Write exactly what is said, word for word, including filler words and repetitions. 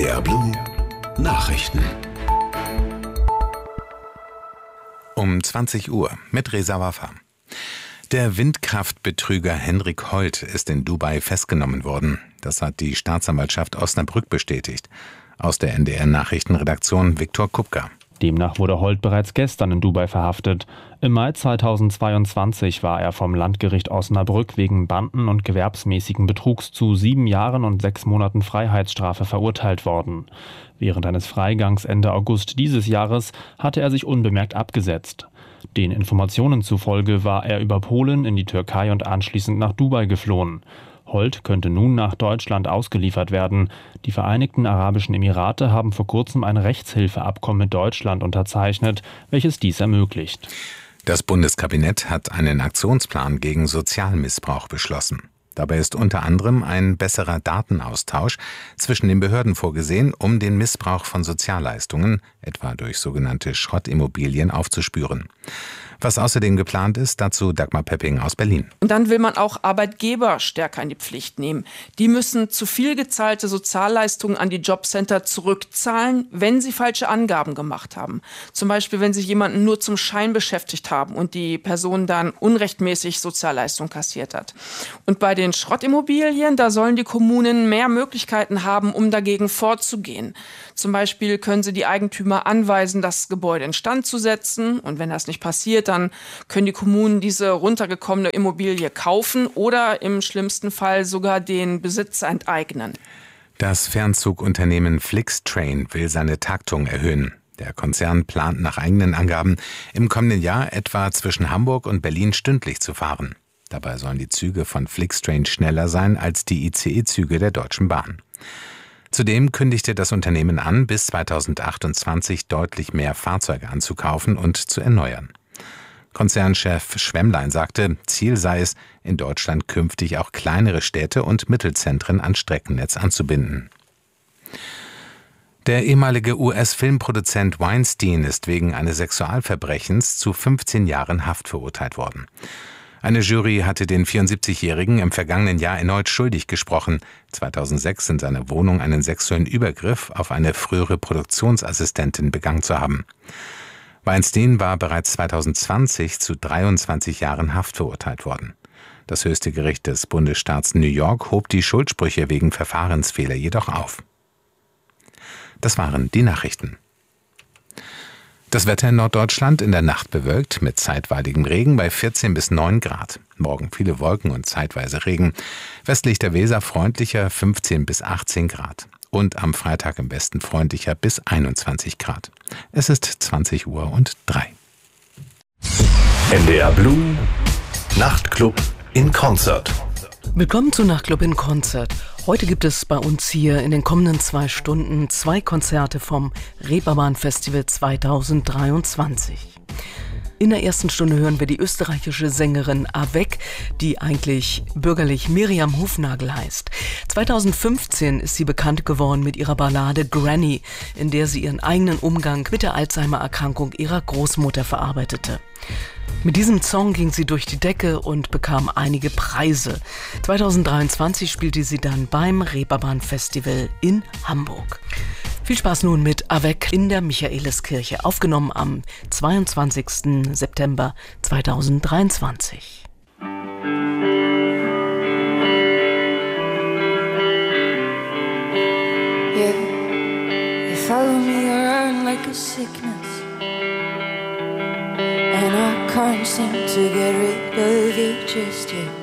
D R Blue Nachrichten. Um zwanzig Uhr mit Reza Wafa. Der Windkraftbetrüger Henrik Holt ist in Dubai festgenommen worden. Das hat die Staatsanwaltschaft Osnabrück bestätigt. Aus der N D R-Nachrichtenredaktion Viktor Kupka. Demnach wurde Holt bereits gestern in Dubai verhaftet. Im Mai zweitausendzweiundzwanzig war er vom Landgericht Osnabrück wegen Banden- und gewerbsmäßigen Betrugs zu sieben Jahren und sechs Monaten Freiheitsstrafe verurteilt worden. Während eines Freigangs Ende August dieses Jahres hatte er sich unbemerkt abgesetzt. Den Informationen zufolge war er über Polen in die Türkei und anschließend nach Dubai geflohen. Holt könnte nun nach Deutschland ausgeliefert werden. Die Vereinigten Arabischen Emirate haben vor kurzem ein Rechtshilfeabkommen mit Deutschland unterzeichnet, welches dies ermöglicht. Das Bundeskabinett hat einen Aktionsplan gegen Sozialmissbrauch beschlossen. Dabei ist unter anderem ein besserer Datenaustausch zwischen den Behörden vorgesehen, um den Missbrauch von Sozialleistungen, etwa durch sogenannte Schrottimmobilien, aufzuspüren. Was außerdem geplant ist, dazu Dagmar Pepping aus Berlin. Und dann will man auch Arbeitgeber stärker in die Pflicht nehmen. Die müssen zu viel gezahlte Sozialleistungen an die Jobcenter zurückzahlen, wenn sie falsche Angaben gemacht haben. Zum Beispiel, wenn sie jemanden nur zum Schein beschäftigt haben und die Person dann unrechtmäßig Sozialleistung kassiert hat. Und bei den Schrottimmobilien, da sollen die Kommunen mehr Möglichkeiten haben, um dagegen vorzugehen. Zum Beispiel können sie die Eigentümer anweisen, das Gebäude instand zu setzen. Und wenn das nicht passiert, dann können die Kommunen diese runtergekommene Immobilie kaufen oder im schlimmsten Fall sogar den Besitzer enteignen. Das Fernzugunternehmen Flixtrain will seine Taktung erhöhen. Der Konzern plant nach eigenen Angaben im kommenden Jahr etwa zwischen Hamburg und Berlin stündlich zu fahren. Dabei sollen die Züge von Flixtrain schneller sein als die I C E-Züge der Deutschen Bahn. Zudem kündigte das Unternehmen an, bis zweitausendachtundzwanzig deutlich mehr Fahrzeuge anzukaufen und zu erneuern. Konzernchef Schwemmlein sagte, Ziel sei es, in Deutschland künftig auch kleinere Städte und Mittelzentren an Streckennetz anzubinden. Der ehemalige U S-Filmproduzent Weinstein ist wegen eines Sexualverbrechens zu fünfzehn Jahren Haft verurteilt worden. Eine Jury hatte den vierundsiebzigjährigen im vergangenen Jahr erneut schuldig gesprochen, zweitausendsechs in seiner Wohnung einen sexuellen Übergriff auf eine frühere Produktionsassistentin begangen zu haben. Weinstein war bereits zweitausendzwanzig zu dreiundzwanzig Jahren Haft verurteilt worden. Das höchste Gericht des Bundesstaats New York hob die Schuldsprüche wegen Verfahrensfehler jedoch auf. Das waren die Nachrichten. Das Wetter in Norddeutschland in der Nacht bewölkt mit zeitweiligem Regen bei vierzehn bis neun Grad. Morgen viele Wolken und zeitweise Regen. Westlich der Weser freundlicher fünfzehn bis achtzehn Grad. Und am Freitag im Westen freundlicher bis einundzwanzig Grad. Es ist zwanzig Uhr und drei. N D R Blue Nachtclub in Konzert. Willkommen zu Nachtclub in Konzert. Heute gibt es bei uns hier in den kommenden zwei Stunden zwei Konzerte vom Reeperbahn Festival zweitausenddreiundzwanzig. In der ersten Stunde hören wir die österreichische Sängerin Avec, die eigentlich bürgerlich Miriam Hufnagel heißt. zweitausendfünfzehn ist sie bekannt geworden mit ihrer Ballade Granny, in der sie ihren eigenen Umgang mit der Alzheimer-Erkrankung ihrer Großmutter verarbeitete. Mit diesem Song ging sie durch die Decke und bekam einige Preise. zweitausenddreiundzwanzig spielte sie dann beim Reeperbahn Festival in Hamburg. Viel Spaß nun mit Avec in der Michaeliskirche, aufgenommen am zweiundzwanzigsten September zweitausenddreiundzwanzig. Yeah, you follow me around like a sickness, and I can't seem to get rid of you just yet.